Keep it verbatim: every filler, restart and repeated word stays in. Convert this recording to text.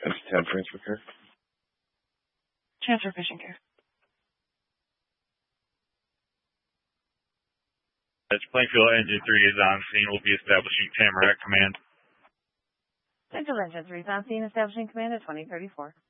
That's ten transfer care. Transfer patient care. That's Plainfield Engine three is on scene. We'll be establishing Tamarack Command. Central Engine three is on scene, establishing command at twenty thirty-four.